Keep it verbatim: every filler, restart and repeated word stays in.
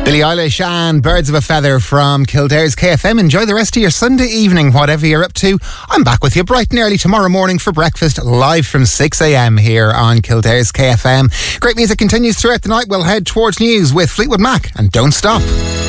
Billie Eilish and Birds of a Feather from Kildare's K F M. Enjoy the rest of your Sunday evening, whatever you're up to. I'm back with you bright and early tomorrow morning for breakfast, live from six a.m. here on Kildare's K F M. Great music continues throughout the night. We'll head towards news with Fleetwood Mac and Don't Stop.